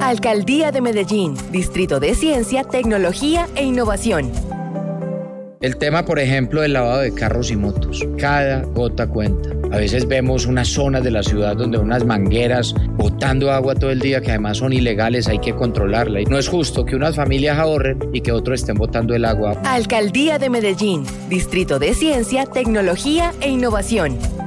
Alcaldía de Medellín, Distrito de Ciencia, Tecnología e Innovación. El tema, por ejemplo, del lavado de carros y motos. Cada gota cuenta. A veces vemos unas zonas de la ciudad donde unas mangueras botando agua todo el día que además son ilegales, hay que controlarla. Y no es justo que unas familias ahorren y que otros estén botando el agua. Alcaldía de Medellín, Distrito de Ciencia, Tecnología e Innovación.